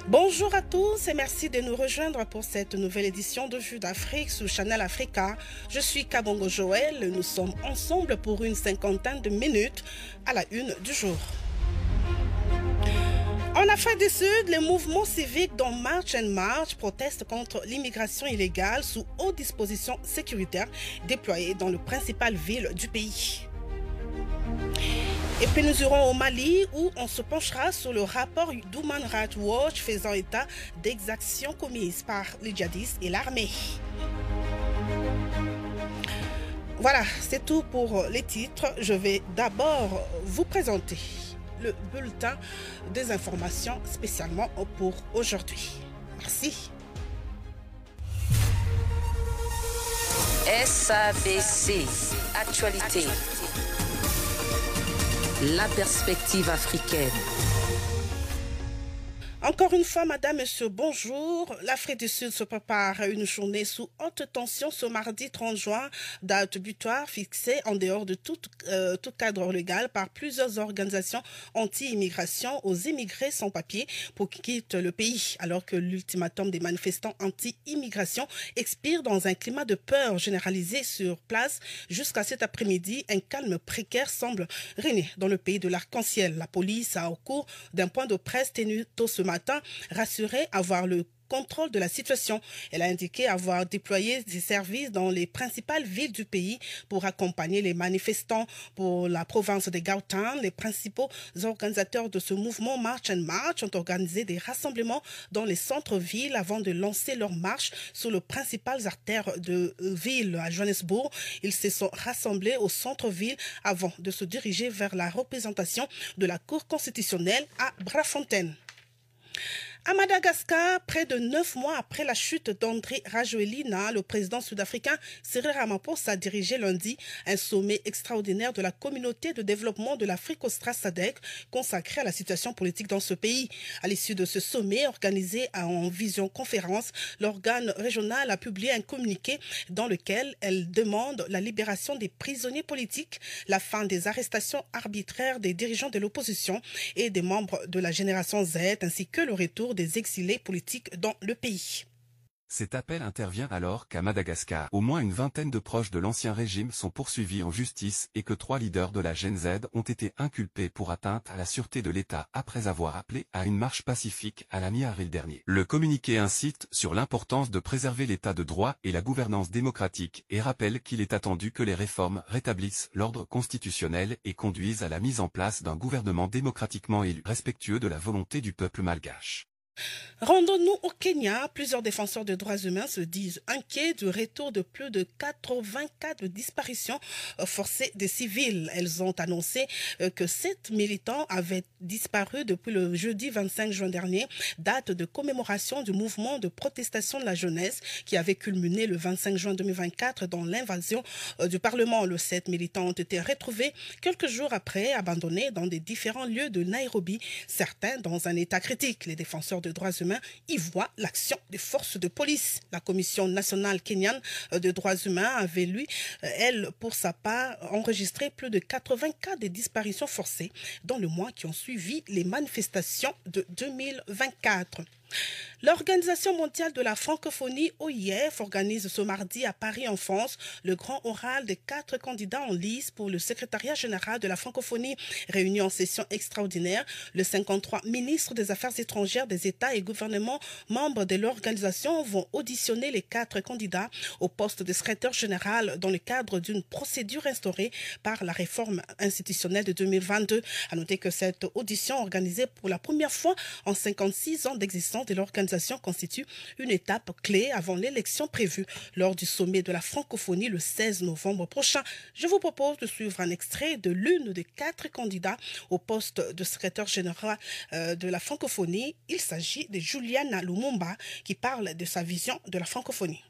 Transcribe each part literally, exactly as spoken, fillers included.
Bonjour à tous et merci de nous rejoindre pour cette nouvelle édition de Vue d'Afrique sur Channel Africa. Je suis Kabongo Joël, nous sommes ensemble pour une cinquantaine de minutes à la une du jour. En Afrique du Sud, les mouvements civiques dont March and March protestent contre l'immigration illégale sous haute disposition sécuritaire déployées dans le principale ville du pays. Et puis nous irons au Mali où on se penchera sur le rapport d'Human Rights Watch faisant état d'exactions commises par les djihadistes et l'armée. Voilà, c'est tout pour les titres. Je vais d'abord vous présenter le bulletin des informations spécialement pour aujourd'hui. Merci. S A B C, actualité. La perspective africaine. Encore une fois, madame, monsieur, bonjour. L'Afrique du Sud se prépare à une journée sous haute tension ce mardi trente juin, date butoir fixée en dehors de tout, euh, tout cadre légal par plusieurs organisations anti-immigration aux immigrés sans papier pour qu'ils quittent le pays, alors que l'ultimatum des manifestants anti-immigration expire dans un climat de peur généralisé sur place. Jusqu'à cet après-midi, un calme précaire semble régner dans le pays de l'arc-en-ciel. La police a, au cours d'un point de presse tenu tôt ce matin, rassuré avoir le contrôle de la situation. Elle a indiqué avoir déployé des services dans les principales villes du pays pour accompagner les manifestants. Pour la province de Gauteng, les principaux organisateurs de ce mouvement March and March ont organisé des rassemblements dans les centres-villes avant de lancer leur marche sur les principales artères de ville. À Johannesburg, ils se sont rassemblés au centre-ville avant de se diriger vers la représentation de la Cour constitutionnelle à Braamfontein. À Madagascar, près de neuf mois après la chute d'Andry Rajoelina, le président sud-africain Cyril Ramaphosa a dirigé lundi un sommet extraordinaire de la communauté de développement de l'Afrique australe S A D C consacré à la situation politique dans ce pays. À l'issue de ce sommet organisé en visioconférence, l'organe régional a publié un communiqué dans lequel elle demande la libération des prisonniers politiques, la fin des arrestations arbitraires des dirigeants de l'opposition et des membres de la génération Z, ainsi que le retour des exilés politiques dans le pays. Cet appel intervient alors qu'à Madagascar, au moins une vingtaine de proches de l'ancien régime sont poursuivis en justice et que trois leaders de la Gen Z ont été inculpés pour atteinte à la sûreté de l'État après avoir appelé à une marche pacifique à la mi-avril dernier. Le communiqué incite sur l'importance de préserver l'État de droit et la gouvernance démocratique et rappelle qu'il est attendu que les réformes rétablissent l'ordre constitutionnel et conduisent à la mise en place d'un gouvernement démocratiquement élu, respectueux de la volonté du peuple malgache. Rendons-nous au Kenya. Plusieurs défenseurs des droits humains se disent inquiets du retour de plus de quatre-vingts cas de disparition forcée des civils. Elles ont annoncé que sept militants avaient disparu depuis le jeudi vingt-cinq juin dernier, date de commémoration du mouvement de protestation de la jeunesse qui avait culminé le vingt-cinq juin deux mille vingt-quatre dans l'invasion du Parlement. Les sept militants ont été retrouvés quelques jours après, abandonnés dans des différents lieux de Nairobi, certains dans un état critique. Les défenseurs des droits humains y voient l'action des forces de police. La Commission nationale kenyane des droits humains avait, lui, elle, pour sa part, enregistré plus de quatre-vingts cas de disparitions forcées dans le mois qui ont suivi les manifestations de deux mille vingt-quatre. L'Organisation mondiale de la francophonie, O I F, organise ce mardi à Paris, en France, le grand oral des quatre candidats en lice pour le secrétariat général de la francophonie. Réunis en session extraordinaire, les cinquante-trois ministres des Affaires étrangères des États et gouvernements membres de l'organisation vont auditionner les quatre candidats au poste de secrétaire général dans le cadre d'une procédure instaurée par la réforme institutionnelle de deux mille vingt-deux. À noter que cette audition, organisée pour la première fois en cinquante-six ans d'existence de l'organisation, constitue une étape clé avant l'élection prévue lors du sommet de la francophonie le seize novembre prochain. Je vous propose de suivre un extrait de l'une des quatre candidats au poste de secrétaire général euh, de la francophonie. Il s'agit de Juliana Lumumba qui parle de sa vision de la francophonie.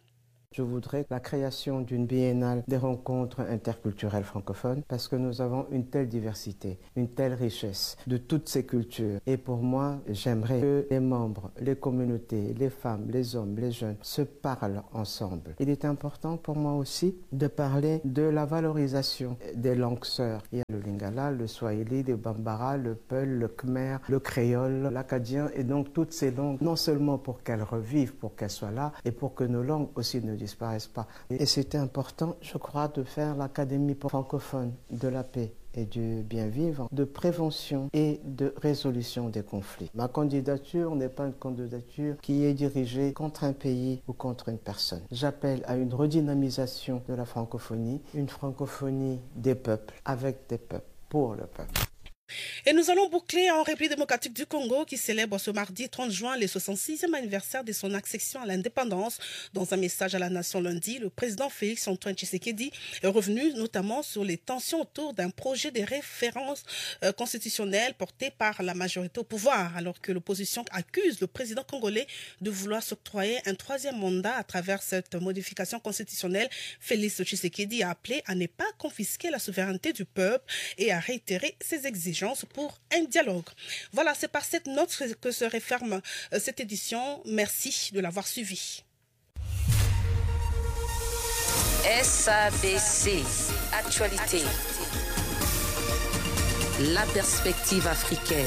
Je voudrais la création d'une biennale des rencontres interculturelles francophones parce que nous avons une telle diversité, une telle richesse de toutes ces cultures. Et pour moi, j'aimerais que les membres, les communautés, les femmes, les hommes, les jeunes se parlent ensemble. Il est important pour moi aussi de parler de la valorisation des langues sœurs. Il y a le lingala, le swahili, le bambara, le peul, le khmer, le créole, l'acadien et donc toutes ces langues, non seulement pour qu'elles revivent, pour qu'elles soient là et pour que nos langues aussi ne disparaissent pas. Et c'était important, je crois, de faire l'Académie francophone de la paix et du bien vivre, de prévention et de résolution des conflits. Ma candidature n'est pas une candidature qui est dirigée contre un pays ou contre une personne. J'appelle à une redynamisation de la francophonie, une francophonie des peuples, avec des peuples, pour le peuple. Et nous allons boucler en République démocratique du Congo qui célèbre ce mardi trente juin le soixante-sixième anniversaire de son accession à l'indépendance. Dans un message à la nation lundi, le président Félix Antoine Tshisekedi est revenu notamment sur les tensions autour d'un projet de référence euh, constitutionnelle porté par la majorité au pouvoir, alors que l'opposition accuse le président congolais de vouloir s'octroyer un troisième mandat à travers cette modification constitutionnelle. Félix Tshisekedi a appelé à ne pas confisquer la souveraineté du peuple et à réitérer ses exigences pour un dialogue. Voilà, c'est par cette note que se referme cette édition. Merci de l'avoir suivi. S A B C, Actualité. La perspective africaine.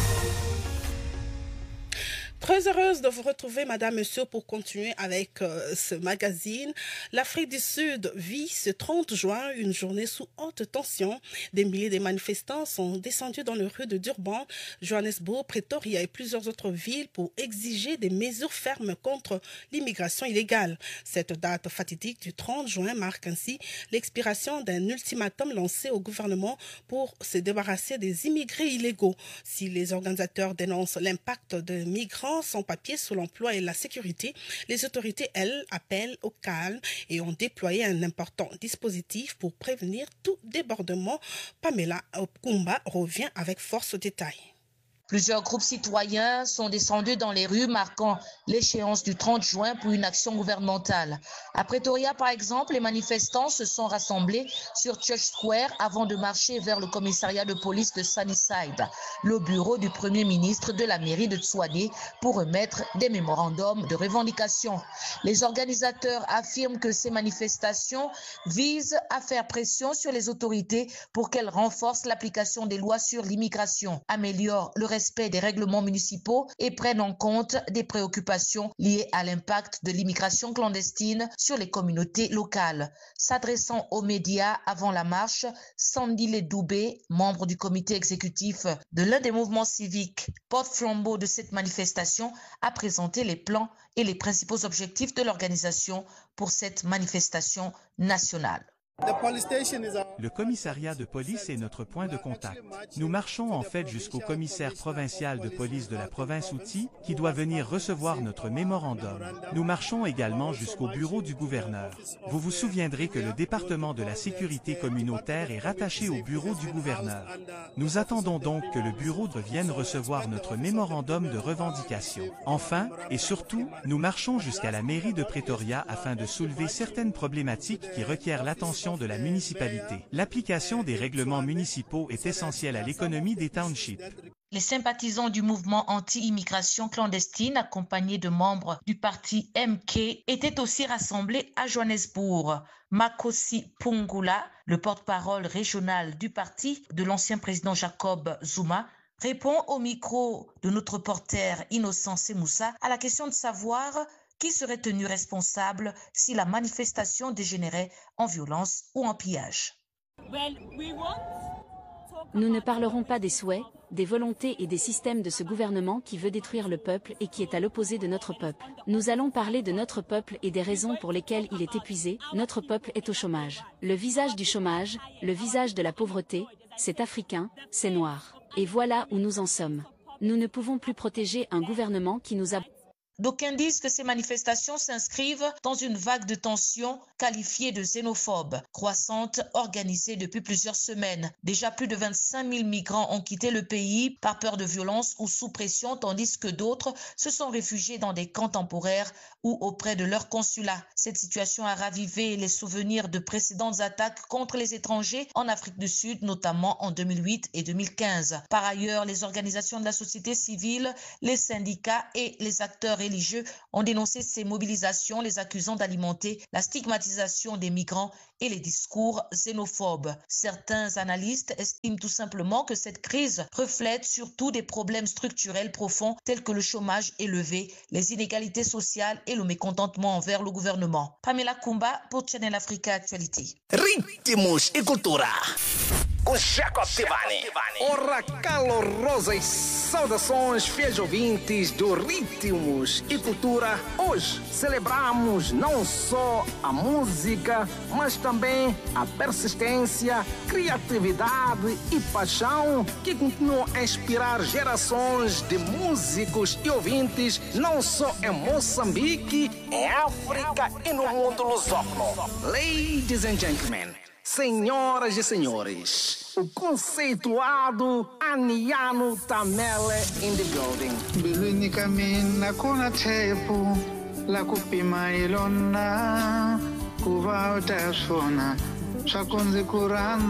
Très heureuse de vous retrouver, Madame, Monsieur, pour continuer avec euh, ce magazine. L'Afrique du Sud vit ce trente juin une journée sous haute tension. Des milliers de manifestants sont descendus dans les rues de Durban, Johannesburg, Pretoria et plusieurs autres villes pour exiger des mesures fermes contre l'immigration illégale. Cette date fatidique du trente juin marque ainsi l'expiration d'un ultimatum lancé au gouvernement pour se débarrasser des immigrés illégaux. Si les organisateurs dénoncent l'impact de migrants sans papier sur l'emploi et la sécurité, les autorités, elles, appellent au calme et ont déployé un important dispositif pour prévenir tout débordement. Pamela Kumba revient avec force au détail. Plusieurs groupes citoyens sont descendus dans les rues marquant l'échéance du trente juin pour une action gouvernementale. À Pretoria, par exemple, les manifestants se sont rassemblés sur Church Square avant de marcher vers le commissariat de police de Sunnyside, le bureau du Premier ministre de la mairie de Tshwane, pour remettre des mémorandums de revendication. Les organisateurs affirment que ces manifestations visent à faire pression sur les autorités pour qu'elles renforcent l'application des lois sur l'immigration, améliorent le respect des règlements municipaux et prennent en compte des préoccupations liées à l'impact de l'immigration clandestine sur les communautés locales. S'adressant aux médias avant la marche, Sandile Doubé, membre du comité exécutif de l'un des mouvements civiques, porte-flambeau de cette manifestation, a présenté les plans et les principaux objectifs de l'organisation pour cette manifestation nationale. Le commissariat de police est notre point de contact. Nous marchons en fait jusqu'au commissaire provincial de police de la province Outi, qui doit venir recevoir notre mémorandum. Nous marchons également jusqu'au bureau du gouverneur. Vous vous souviendrez que le département de la sécurité communautaire est rattaché au bureau du gouverneur. Nous attendons donc que le bureau vienne recevoir notre mémorandum de revendication. Enfin, et surtout, nous marchons jusqu'à la mairie de Pretoria afin de soulever certaines problématiques qui requièrent l'attention de la municipalité. L'application des règlements municipaux est essentielle à l'économie des townships. Les sympathisants du mouvement anti-immigration clandestine, accompagnés de membres du parti M K, étaient aussi rassemblés à Johannesburg. Makosi Pungula, le porte-parole régional du parti de l'ancien président Jacob Zuma, répond au micro de notre reporter Innocent Semoussa à la question de savoir qui serait tenu responsable si la manifestation dégénérait en violence ou en pillage. Nous ne parlerons pas des souhaits, des volontés et des systèmes de ce gouvernement qui veut détruire le peuple et qui est à l'opposé de notre peuple. Nous allons parler de notre peuple et des raisons pour lesquelles il est épuisé. Notre peuple est au chômage. Le visage du chômage, le visage de la pauvreté, c'est africain, c'est noir. Et voilà où nous en sommes. Nous ne pouvons plus protéger un gouvernement qui nous a D'aucuns disent que ces manifestations s'inscrivent dans une vague de tensions qualifiée de xénophobe, croissante, organisée depuis plusieurs semaines. Déjà plus de vingt-cinq mille migrants ont quitté le pays par peur de violence ou sous pression, tandis que d'autres se sont réfugiés dans des camps temporaires ou auprès de leur consulat. Cette situation a ravivé les souvenirs de précédentes attaques contre les étrangers en Afrique du Sud, notamment en deux mille huit et deux mille quinze. Par ailleurs, les organisations de la société civile, les syndicats et les acteurs religieux ont dénoncé ces mobilisations, les accusant d'alimenter la stigmatisation des migrants et les discours xénophobes. Certains analystes estiment tout simplement que cette crise reflète surtout des problèmes structurels profonds tels que le chômage élevé, les inégalités sociales et le mécontentement envers le gouvernement. Pamela Kumba pour Channel Africa Actualité. Ritmos e cultura. Com Jacob Tivani. Ora, calorosas saudações, fiéis ouvintes do Ritmos e Cultura. Hoje celebramos não só a música, mas também a persistência, criatividade e paixão que continuam a inspirar gerações de músicos e ouvintes, não só em Moçambique, em África e no mundo lusófono. Ladies and gentlemen, senhoras e senhores, o conceituado Aniano Tamele in the building. Bilwini kamina kuna tepu la kupima ilona kuva utasona shakunzi kurana.